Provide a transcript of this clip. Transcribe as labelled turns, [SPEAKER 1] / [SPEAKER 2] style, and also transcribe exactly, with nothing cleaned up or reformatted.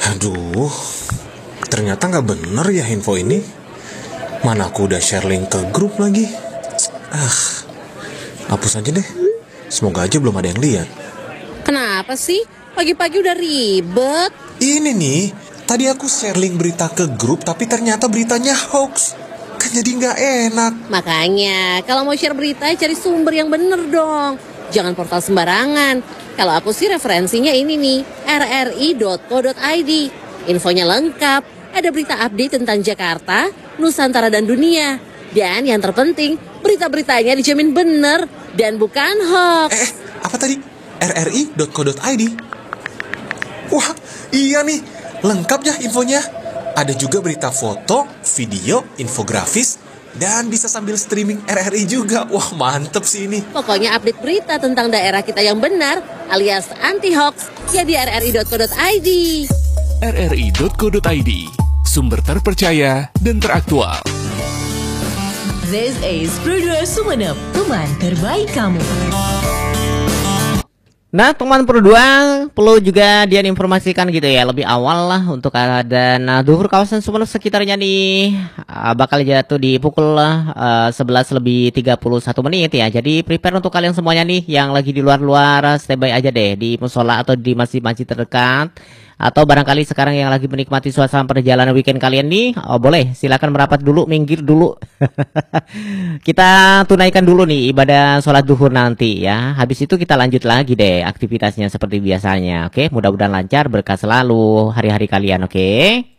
[SPEAKER 1] Aduh, ternyata nggak bener ya info ini. Mana aku udah share link ke grup lagi. Ah, hapus aja deh. Semoga aja belum ada yang lihat.
[SPEAKER 2] Kenapa sih? Pagi-pagi udah ribet.
[SPEAKER 1] Ini nih, tadi aku share link berita ke grup, tapi ternyata beritanya hoax. Kan jadi nggak enak.
[SPEAKER 2] Makanya, kalau mau share berita, cari sumber yang bener dong. Jangan portal sembarangan. Kalau aku sih referensinya ini nih, r r i dot co dot i d. Infonya lengkap, ada berita update tentang Jakarta, Nusantara dan dunia. Dan yang terpenting, berita-beritanya dijamin bener dan bukan hoax.
[SPEAKER 1] Eh, apa tadi? r r i dot co dot i d. Wah, iya nih, lengkap ya infonya. Ada juga berita foto, video, infografis, dan bisa sambil streaming R R I juga. Wah, mantep sih ini.
[SPEAKER 2] Pokoknya update berita tentang daerah kita yang benar, alias anti-hoax, ya di r r i dot co dot i d.
[SPEAKER 3] r r i dot co dot i d, sumber terpercaya dan teraktual.
[SPEAKER 4] This is Produser Sumenep, teman terbaik kamu.
[SPEAKER 5] Nah, teman Pro dua perlu juga dia informasikan gitu ya lebih awal lah untuk ada nah, duhur kawasan Sumenep sekitarnya nih uh, bakal jatuh di pukul uh, sebelas lebih tiga puluh satu menit ya. Jadi prepare untuk kalian semuanya nih yang lagi di luar-luar, standby aja deh di musola atau di masjid-masjid terdekat. Atau barangkali sekarang yang lagi menikmati suasana perjalanan weekend kalian nih, oh boleh silakan merapat dulu, minggir dulu. Kita tunaikan dulu nih ibadah sholat duhur nanti ya. Habis itu kita lanjut lagi deh aktivitasnya seperti biasanya. Oke, mudah-mudahan lancar, berkah selalu hari-hari kalian. Oke.